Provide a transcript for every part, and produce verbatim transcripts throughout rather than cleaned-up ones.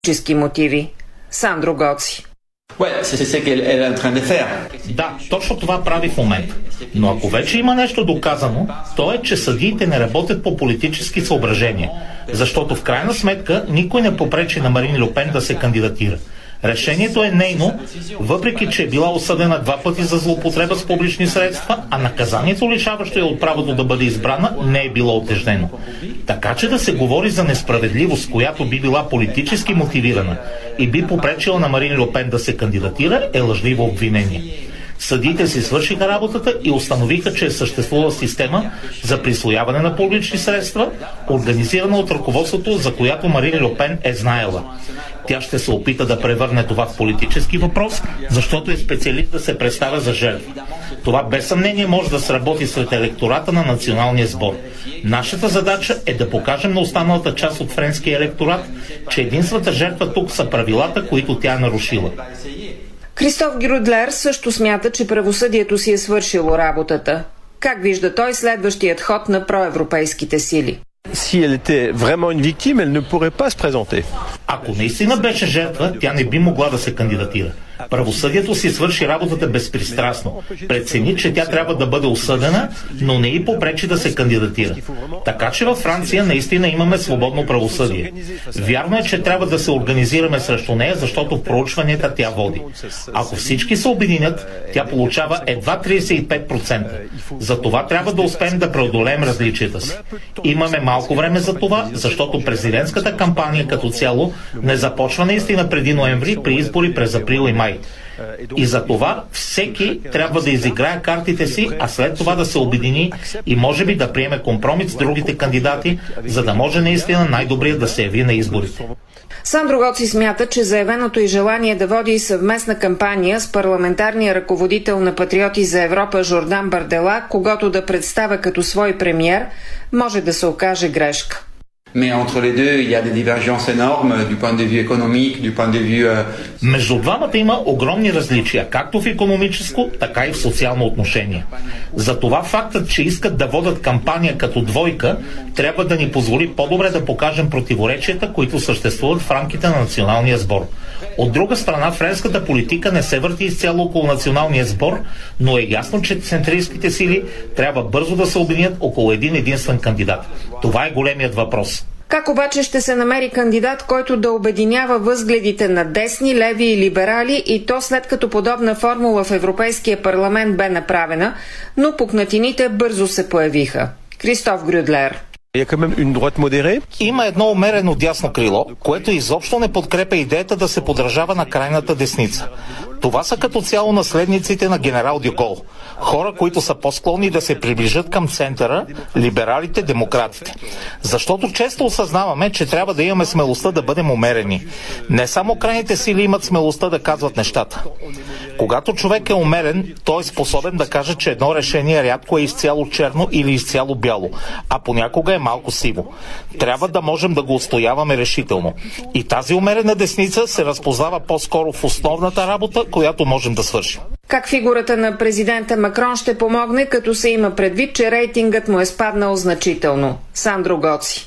политически мотиви. Сандро Гоци. Да, точно това прави в момента. Но ако вече има нещо доказано, то е, че съдиите не работят по политически съображения. Защото в крайна сметка никой не попречи на Марин Льо Пен да се кандидатира. Решението е нейно, въпреки че е била осъдена два пъти за злоупотреба с публични средства, а наказанието, лишаващо я от правото да бъде избрана, не е било утежнено. Така че да се говори за несправедливост, която би била политически мотивирана и би попречила на Марин Льо Пен да се кандидатира, е лъжливо обвинение. Съдиите си свършиха работата и установиха, че е съществувала система за присвояване на публични средства, организирана от ръководството, за която Марин Льо Пен е знаела. Тя ще се опита да превърне това в политически въпрос, защото е специалист да се представя за жертва. Това без съмнение може да сработи сред електората на Националния сбор. Нашата задача е да покажем на останалата част от френския електорат, че единствената жертва тук са правилата, които тя е нарушила. Кристоф Грюдлер също смята, че правосъдието си е свършило работата. Как вижда той следващият ход на проевропейските сили? Si elle était vraiment une victime, elle ne pourrait pas se présenter. Ако наистина беше жертва, тя не би могла да се кандидатира. Правосъдието си свърши работата безпристрастно. Прецени, че тя трябва да бъде осъдена, но не й попречи да се кандидатира. Така че във Франция наистина имаме свободно правосъдие. Вярно е, че трябва да се организираме срещу нея, защото в проучванията тя води. Ако всички се обединят, тя получава едва тридесет и пет процента. За това трябва да успеем да преодолеем различията си. Имаме малко време за това, защото президентската кампания като цяло не започва наистина преди ноември при избори през април и май. И за това всеки трябва да изиграе картите си, а след това да се обедини и може би да приеме компромис с другите кандидати, за да може наистина най-добрият да се яви на изборите. Сандро Гоци смята, че заявеното и желание да води съвместна кампания с парламентарния ръководител на Патриоти за Европа Жордан Бардела, когото да представя като свой премиер, може да се окаже грешка. Между двамата има огромни различия, както в икономическо, така и в социално отношение. Затова фактът, че искат да водят кампания като двойка, трябва да ни позволи по-добре да покажем противоречията, които съществуват в рамките на Националния сбор. От друга страна, френската политика не се върти изцяло около Националния сбор, но е ясно, че центристските сили трябва бързо да се обединят около един единствен кандидат. Това е големият въпрос. Как обаче ще се намери кандидат, който да обединява възгледите на десни, леви и либерали, и то след като подобна формула в Европейския парламент бе направена, но пукнатините бързо се появиха? Кристоф Грюдлер. Има едно умерено дясно крило, което изобщо не подкрепя идеята да се подражава на крайната десница. Това са като цяло наследниците на генерал Дьо Гол. Хора, които са по-склонни да се приближат към центъра, либералите, демократите. Защото често осъзнаваме, че трябва да имаме смелостта да бъдем умерени. Не само крайните сили имат смелостта да казват нещата. Когато човек е умерен, той е способен да каже, че едно решение рядко е изцяло черно или изцяло бяло, а понякога е малко сиво. Трябва да можем да го отстояваме решително. И тази умерена десница се разпознава по-скоро в основната работа, която можем да свършим. Как фигурата на президента Макрон ще помогне, като се има предвид, че рейтингът му е спаднал значително? Сандро Гоци.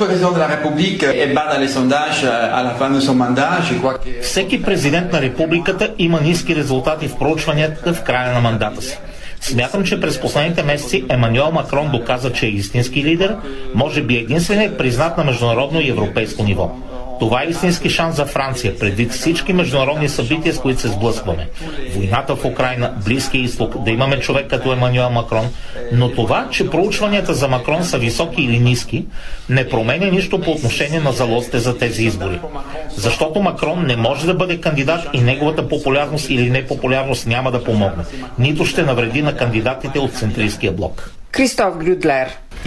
Всеки президент на републиката има ниски резултати в проучванията в края на мандата си. Смятам, че през последните месеци Емануел Макрон доказа, че е истински лидер, може би единственият признат на международно и европейско ниво. Това е истински шанс за Франция, предвид всички международни събития, с които се сблъскваме. Войната в Украйна, Близкия изток, да имаме човек като Емануел Макрон. Но това, че проучванията за Макрон са високи или ниски, не променя нищо по отношение на залозите за тези избори. Защото Макрон не може да бъде кандидат и неговата популярност или непопулярност няма да помогне. Нито ще навреди на кандидатите от центристския блок. Кристоф Грюдлер.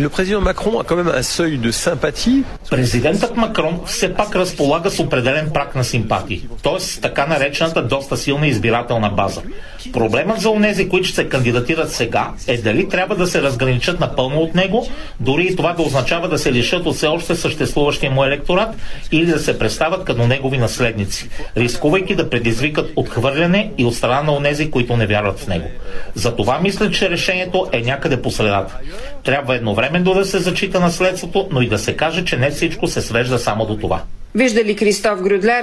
Президентът Макрон все пак разполага с определен праг на симпатии, т.е. така наречената доста силна избирателна база. Проблемът за онези, които ще се кандидатират сега, е дали трябва да се разграничат напълно от него, дори и това да означава да се лишат от все още съществуващия му електорат или да се представят като негови наследници, рискувайки да предизвикат отхвърляне и от страна на онези, които не вярват в него. Затова мисля, че решението е някъде по средата. Трябва едновременно да се зачита наследството, но и да се каже, че не всичко се свежда само до това. Вижда ли Кристоф Грюдлер